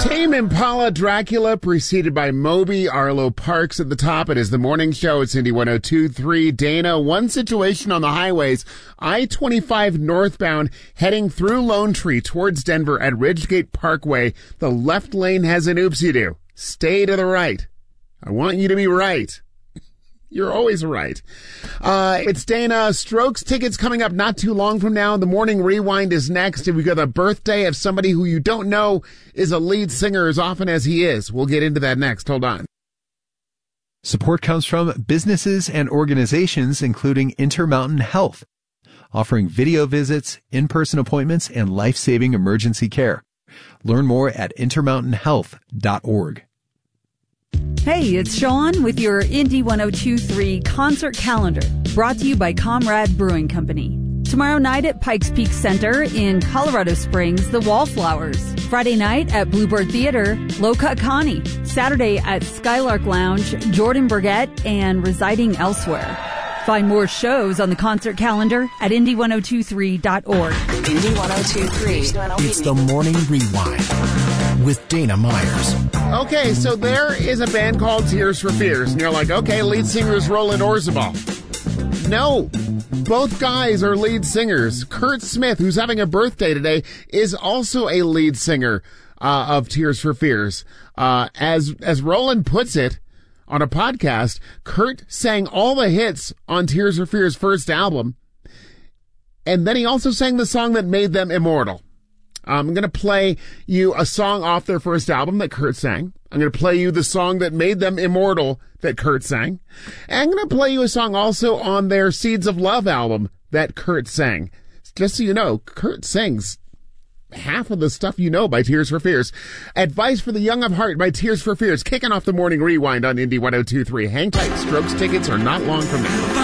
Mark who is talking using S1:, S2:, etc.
S1: Tame Impala, Dracula, preceded by Moby, Arlo Parks at the top. It is the morning show. It's Indy 102.3. Dana, one situation on the highways. I-25 northbound, heading through Lone Tree towards Denver at Ridgegate Parkway. The left lane has an oopsie-doo. Stay to the right. I want you to be right. You're always right. It's Dana. Strokes tickets coming up not too long from now. The Morning Rewind is next. And we got the birthday of somebody who you don't know is a lead singer as often as he is. We'll get into that next. Hold on.
S2: Support comes from businesses and organizations including Intermountain Health, offering video visits, in-person appointments, and life-saving emergency care. Learn more at intermountainhealth.org.
S3: Hey, it's Sean with your Indy 102.3 concert calendar, brought to you by Comrade Brewing Company. Tomorrow night at Pikes Peak Center in Colorado Springs, the Wallflowers. Friday night at Bluebird Theater, Loka Connie. Saturday at Skylark Lounge, Jordan Burgett and Residing Elsewhere. Find more shows on the concert calendar at Indy1023.org.
S4: Indy 102.3.
S5: It's the Morning Rewind with Dana Myers.
S1: Okay, so there is a band called Tears for Fears, and you're like, okay, lead singer is Roland Orzabal. No, both guys are lead singers. Kurt Smith, who's having a birthday today, is also a lead singer of Tears for Fears. As Roland puts it on a podcast, Kurt sang all the hits on Tears for Fears' first album, and then he also sang the song that made them immortal. I'm going to play you a song off their first album that Kurt sang. I'm going to play you the song that made them immortal that Kurt sang. And I'm going to play you a song also on their Seeds of Love album that Kurt sang. Just so you know, Kurt sings half of the stuff you know by Tears for Fears. Advice for the Young of Heart by Tears for Fears, kicking off the Morning Rewind on Indy 102.3. Hang tight, Strokes tickets are not long from now.